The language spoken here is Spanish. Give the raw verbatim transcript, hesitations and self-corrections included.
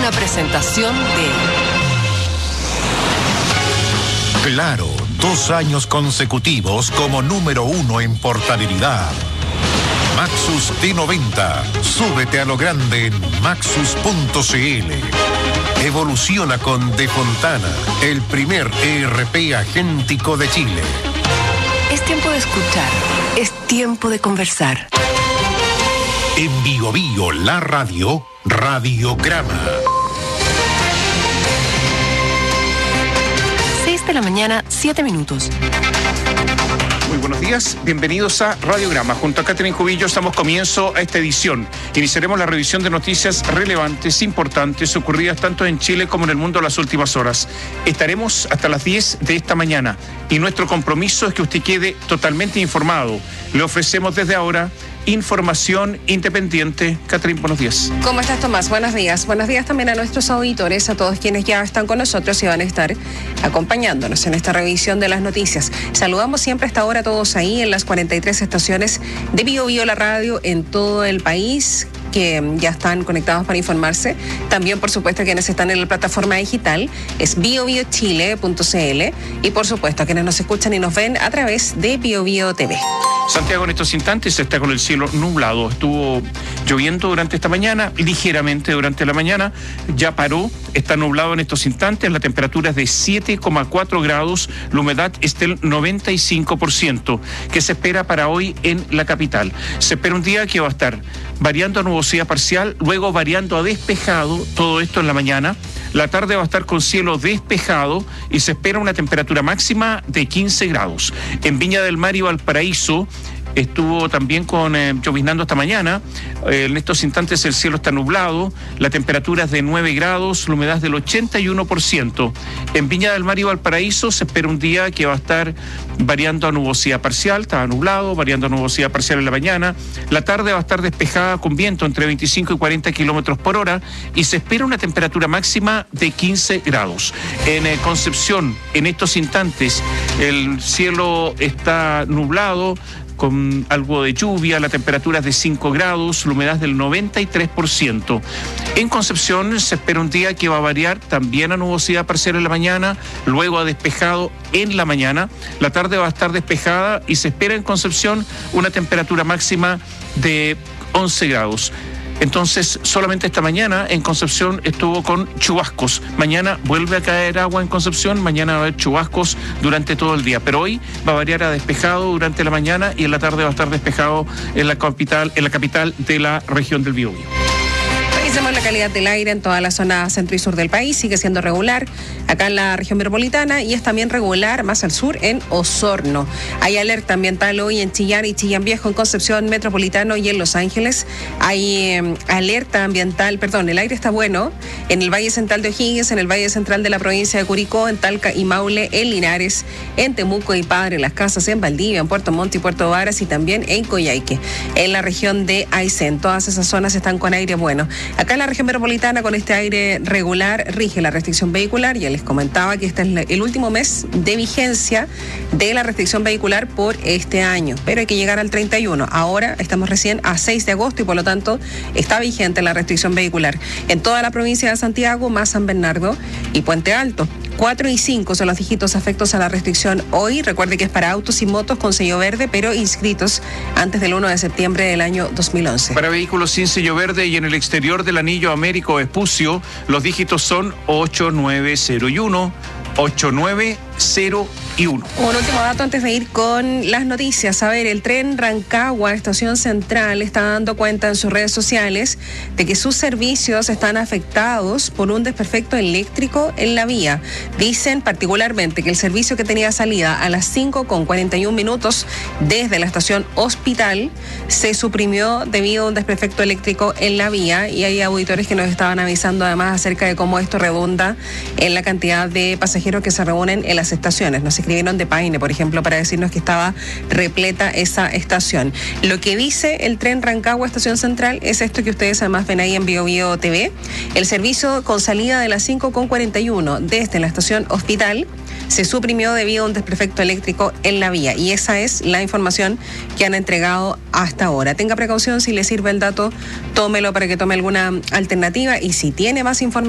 Una presentación de Claro, dos años consecutivos como número uno en portabilidad. Maxus T noventa. Súbete a lo grande en maxus punto c l. Evoluciona con De Fontana, el primer E R P agéntico de Chile. Es tiempo de escuchar, es tiempo de conversar. En Bio Bio, la radio, Radiograma. seis de la mañana, siete minutos. Muy buenos días, bienvenidos a Radiograma. Junto a Catherine Cubillos damos comienzo a esta edición. Iniciaremos la revisión de noticias relevantes, importantes, ocurridas tanto en Chile como en el mundo en las últimas horas. Estaremos hasta las diez de esta mañana y nuestro compromiso es que usted quede totalmente informado. Le ofrecemos desde ahora información independiente. Catherine, buenos días. ¿Cómo estás, Tomás? Buenos días. Buenos días también a nuestros auditores, a todos quienes ya están con nosotros y van a estar acompañándonos en esta revisión de las noticias. Saludamos siempre hasta ahora a todos ahí en las cuarenta y tres estaciones de Bio Bio, la radio en todo el país, que ya están conectados para informarse. También, por supuesto, quienes están en la plataforma digital es bio bio chile punto c l y, por supuesto, a quienes nos escuchan y nos ven a través de Bio Bio T V. Santiago en estos instantes está con el cielo nublado. Estuvo lloviendo durante esta mañana, ligeramente durante la mañana. Ya paró, está nublado en estos instantes. La temperatura es de siete coma cuatro grados. La humedad es del noventa y cinco por ciento. ¿Qué se espera para hoy en la capital? Se espera un día que va a estar variando a nubosidad parcial, luego variando a despejado, todo esto en la mañana. La tarde va a estar con cielo despejado y se espera una temperatura máxima de quince grados. En Viña del Mar y Valparaíso estuvo también con eh, lloviznando esta mañana. Eh, en estos instantes el cielo está nublado, la temperatura es de nueve grados, la humedad es del ochenta y uno por ciento. En Viña del Mar y Valparaíso se espera un día que va a estar variando a nubosidad parcial, estaba nublado, variando a nubosidad parcial en la mañana. La tarde va a estar despejada con viento entre veinticinco y cuarenta kilómetros por hora y se espera una temperatura máxima de quince grados. En eh, Concepción, en estos instantes, el cielo está nublado, con algo de lluvia, la temperatura es de cinco grados, la humedad del noventa y tres por ciento. En Concepción se espera un día que va a variar también a nubosidad parcial en la mañana, luego a despejado en la mañana. La tarde va a estar despejada y se espera en Concepción una temperatura máxima de once grados. Entonces, solamente esta mañana en Concepción estuvo con chubascos. Mañana vuelve a caer agua en Concepción, mañana va a haber chubascos durante todo el día. Pero hoy va a variar a despejado durante la mañana y en la tarde va a estar despejado en la capital, en la capital de la región del Biobío. Revisemos la calidad del aire en toda la zona centro y sur del país. Sigue siendo regular acá en la región metropolitana y es también regular más al sur en Osorno. Hay alerta ambiental hoy en Chillán y Chillán Viejo, en Concepción Metropolitano y en Los Ángeles. Hay eh, alerta ambiental, perdón, el aire está bueno en el Valle Central de O'Higgins, en el Valle Central de la provincia de Curicó, en Talca y Maule, en Linares, en Temuco y Padre Las Casas, en Valdivia, en Puerto Montt y Puerto Varas y también en Coyhaique, en la región de Aysén. Todas esas zonas están con aire bueno. Acá en la región metropolitana, con este aire regular, rige la restricción vehicular. Ya les comentaba que este es el último mes de vigencia de la restricción vehicular por este año, pero hay que llegar al treinta y uno. Ahora estamos recién a seis de agosto y por lo tanto está vigente la restricción vehicular en toda la provincia de Santiago, más San Bernardo y Puente Alto. cuatro y cinco son los dígitos afectos a la restricción hoy. Recuerde que es para autos y motos con sello verde, pero inscritos antes del uno de septiembre del año dos mil once. Para vehículos sin sello verde y en el exterior del anillo Américo Vespucio, los dígitos son ocho nueve cero y uno, ocho nueve cero y uno. Un último dato antes de ir con las noticias. A ver, el tren Rancagua, Estación Central, está dando cuenta en sus redes sociales de que sus servicios están afectados por un desperfecto eléctrico en la vía. Dicen particularmente que el servicio que tenía salida a las cinco con cuarenta y un minutos desde la estación Hospital se suprimió debido a un desperfecto eléctrico en la vía y hay auditores que nos estaban avisando además acerca de cómo esto redunda en la cantidad de pasajeros que se reúnen en las estaciones. Nos escribieron de Paine, por ejemplo, para decirnos que estaba repleta esa estación. Lo que dice el tren Rancagua Estación Central es esto que ustedes además ven ahí en Bio Bio T V. El servicio con salida de las cinco con cuarenta y uno desde la estación Hospital se suprimió debido a un desperfecto eléctrico en la vía y esa es la información que han entregado hasta ahora. Tenga precaución, si le sirve el dato, tómelo para que tome alguna alternativa y si tiene más información